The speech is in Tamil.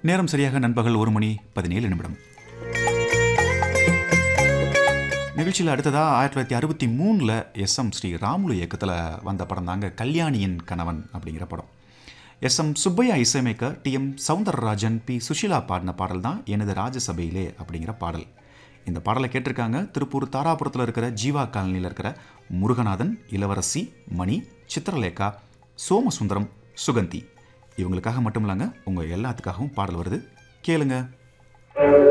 நேரம் சரியாக நண்பகல் 1:17. நிகழ்ச்சியில் அடுத்ததாக 1963 எஸ்.எம். ஸ்ரீ ராமுலு இயக்கத்தில் வந்த படம் தாங்க கல்யாணியின் கணவன் அப்படிங்கிற படம். எஸ்.எம். சுப்பையா இசையமைக்க டி.எம். சௌந்தரராஜன், பி. சுஷீலா பாடின பாடல் தான் எனது ராஜசபையிலே அப்படிங்கிற பாடல். இந்த பாடலை கேட்டிருக்காங்க திருப்பூர் தாராபுரத்தில் இருக்கிற ஜீவா காலனியில் இருக்கிற முருகநாதன், இளவரசி, மணி, சித்திரலேகா, சோமசுந்தரம், சுகந்தி. இவங்களுக்காக மட்டும் இல்லைங்க, உங்கள் எல்லாத்துக்காகவும் பாடல் வருது, கேளுங்க.